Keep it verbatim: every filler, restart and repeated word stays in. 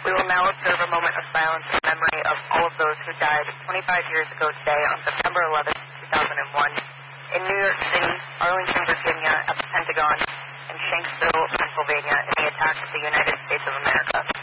We will now observe a moment of silence in memory of all of those who died twenty-five years ago today on September eleventh, two thousand one, in New York City, Arlington, Virginia, at the Pentagon, and Shanksville, Pennsylvania, in the attack of the United States of America.